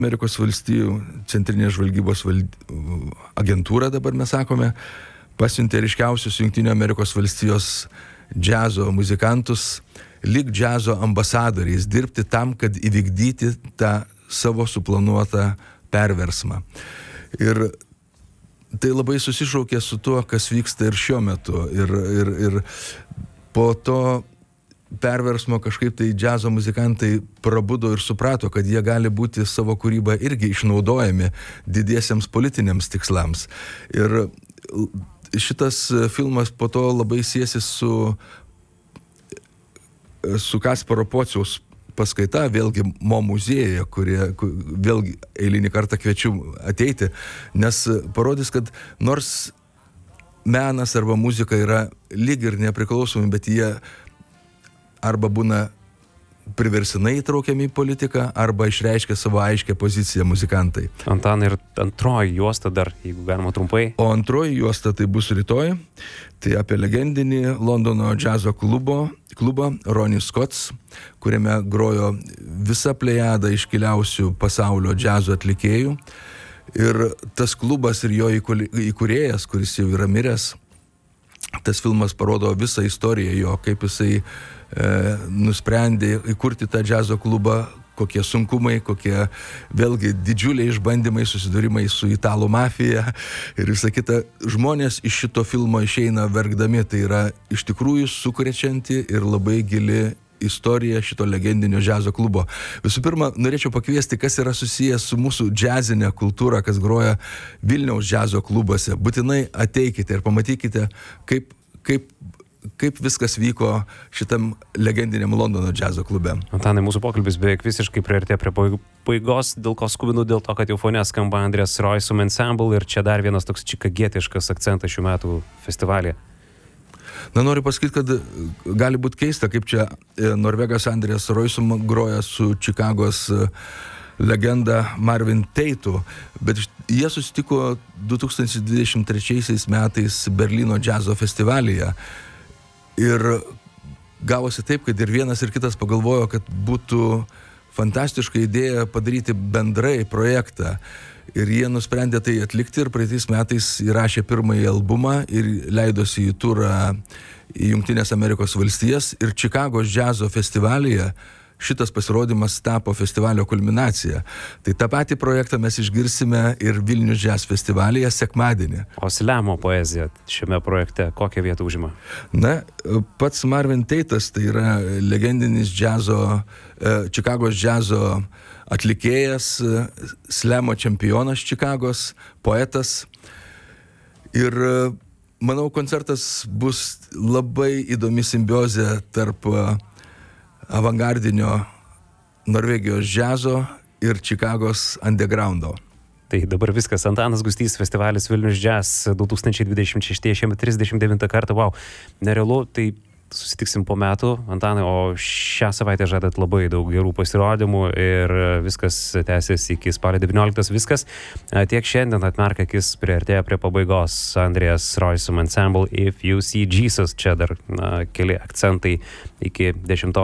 Amerikos valstijų centrinės žvalgybos agentūra, dabar mes sakome, pasiuntė ryškiausius Jungtinių Amerikos valstijos džiazo muzikantus lyg džiazo ambasadoriais dirbti tam, kad įvykdyti tą savo suplanuotą perversmą. Ir tai labai susišaukė su tuo, kas vyksta ir šiuo metu. Ir po to perversmo kažkaip tai džiazo muzikantai prabudo ir suprato, kad jie gali būti savo kūrybą irgi išnaudojami didiesiems politiniams tikslams. Ir šitas filmas po to labai siejasi su Kasparo Pociaus paskaita, vėlgi Mo muziejuje, kurie vėlgi eilinį kartą kviečiu ateiti, nes parodys, kad nors menas arba muzika yra lyg ir nepriklausomi, bet jie arba būna priversinai įtraukiami į politiką, arba išreiškia savo aiškę poziciją muzikantai. Antanai, ir antroji juosta dar, jeigu galima trumpai. O antroji juosta tai bus rytoj. Tai apie legendinį Londono džiazo klubą Ronnie Scott's, kuriame grojo visa plejada iškiliausių pasaulio džiazo atlikėjų. Ir tas klubas ir jo įkūrėjas, kuris jau yra miręs, tas filmas parodo visą istoriją jo, kaip jisai nusprendė įkurti tą džiazo klubą, kokie sunkumai, kokie vėlgi didžiuliai išbandymai, susidūrimai su italų mafija ir visa kita. Žmonės iš šito filmo išeina verkdami, tai yra iš tikrųjų sukrečianti ir labai gili istorija šito legendinio džiazo klubo. Visų pirma, norėčiau pakviesti, kas yra susijęs su mūsų džiazinė kultūra, kas groja Vilniaus džiazo klubuose. Būtinai ateikite ir pamatykite, kaip viskas vyko šitam legendiniam Londono džiazo klube. Antanai, mūsų pokalbis beveik visiškai priartė prie pabaigos, dėl ko skubinu, dėl to, kad jau fone skamba Andrės Roisum Ensemble ir čia dar vienas toks čikagietiškas akcentas šių metų festivalyje. Na, noriu pasakyti, kad gali būti keista, kaip čia Norvegas Andrės Roisum groja su Čikagos legenda Marvin Teitu, bet jie susitiko 2023 metais Berlyno džiazo festivalyje. Ir gavosi taip, kad ir vienas ir kitas pagalvojo, kad būtų fantastiška idėja padaryti bendrai projektą. Ir jie nusprendė tai atlikti ir praeitais metais įrašė pirmąjį albumą ir leidosi į turą į Jungtinės Amerikos valstijas. Ir Čikagos džiazo festivalyje šitas pasirodymas tapo festivalio kulminacija. Tai tą patį projektą mes išgirsime ir Vilnius Jazz festivalyje sekmadienį. O Slemo poezija šiame projekte kokią vietą užima? Na, pats Marvin Teitas tai yra legendinis Čikagos džiazo atlikėjas, Slemo čempionas Čikagos, poetas. Ir manau, koncertas bus labai įdomi simbiozė tarp avangardinio Norvegijos džiazo ir Čikagos undergroundo. Tai dabar viskas. Antanas Gustys, festivalis Vilnius Jazz 2026, šiemet 39 kartą. Wow, nerealu, tai susitiksim po metų, Antanai, o šią savaitę žadat labai daug gerų pasirodymų ir viskas tęsiasi iki spalio 19. Viskas. Tiek šiandien, atmerk akis, priartėja prie pabaigos Andrės Roisum Ensemble If You See Jesus. Čia dar keli akcentai iki 10.